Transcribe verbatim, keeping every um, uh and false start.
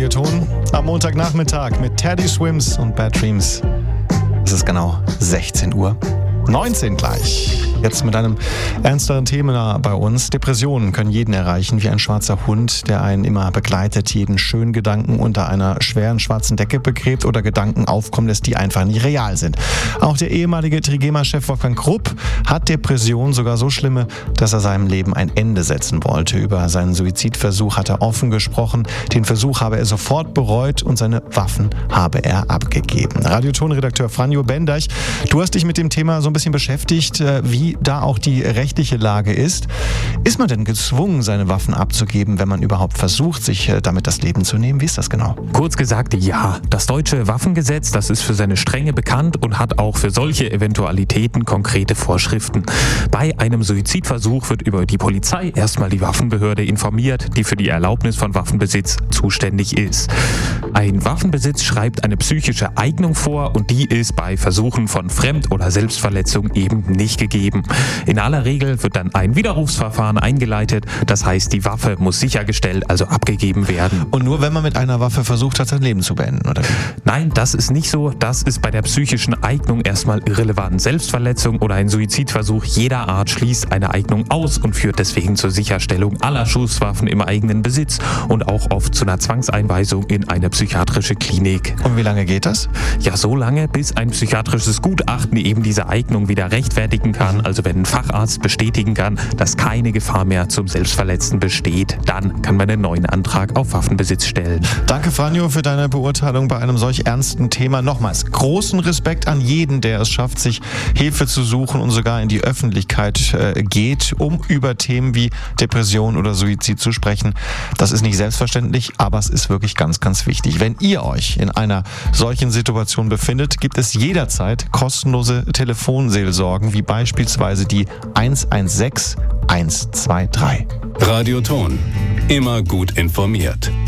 Radioton am Montagnachmittag mit Teddy Swims und Bad Dreams. Es ist genau sechzehn Uhr. neunzehn gleich. Jetzt mit einem ernsteren Thema bei uns. Depressionen können jeden erreichen, wie ein schwarzer Hund, der einen immer begleitet, jeden schönen Gedanken unter einer schweren schwarzen Decke begräbt oder Gedanken aufkommen lässt, die einfach nicht real sind. Auch der ehemalige Trigema-Chef Wolfgang Krupp hat Depressionen, sogar so schlimme, dass er seinem Leben ein Ende setzen wollte. Über seinen Suizidversuch hat er offen gesprochen. Den Versuch habe er sofort bereut und seine Waffen habe er abgegeben. Radioton-Redakteur Franjo Bendeich, du hast dich mit dem Thema so ein bisschen beschäftigt, wie da auch die rechtliche Lage ist. Ist man denn gezwungen, seine Waffen abzugeben, wenn man überhaupt versucht, sich damit das Leben zu nehmen? Wie ist das genau? Kurz gesagt, ja. Das deutsche Waffengesetz, das ist für seine Strenge bekannt und hat auch für solche Eventualitäten konkrete Vorschriften. Bei einem Suizidversuch wird über die Polizei erstmal die Waffenbehörde informiert, die für die Erlaubnis von Waffenbesitz zuständig ist. Ein Waffenbesitz schreibt eine psychische Eignung vor und die ist bei Versuchen von Fremd- oder Selbstverletzung eben nicht gegeben. In aller Regel wird dann ein Widerrufsverfahren eingeleitet, das heißt, die Waffe muss sichergestellt, also abgegeben werden. Und nur wenn man mit einer Waffe versucht hat, sein Leben zu beenden, oder? Nein, das ist nicht so. Das ist bei der psychischen Eignung erstmal irrelevant. Selbstverletzung oder ein Suizidversuch jeder Art schließt eine Eignung aus und führt deswegen zur Sicherstellung aller Schusswaffen im eigenen Besitz und auch oft zu einer Zwangseinweisung in eine psychiatrische Klinik. Und wie lange geht das? Ja, so lange, bis ein psychiatrisches Gutachten eben diese Eignung wieder rechtfertigen kann. Also wenn ein Facharzt bestätigen kann, dass keine Gefahr mehr zum Selbstverletzen besteht, dann kann man einen neuen Antrag auf Waffenbesitz stellen. Danke, Franjo, für deine Beurteilung bei einem solch ernsten Thema. Nochmals großen Respekt an jeden, der es schafft, sich Hilfe zu suchen und sogar in die Öffentlichkeit äh, geht, um über Themen wie Depression oder Suizid zu sprechen. Das ist nicht selbstverständlich, aber es ist wirklich ganz, ganz wichtig. Wenn ihr euch in einer solchen Situation befindet, gibt es jederzeit kostenlose Telefonseelsorgen, wie beispielsweise die eins eins sechs eins zwei drei. Radioton. Immer gut informiert.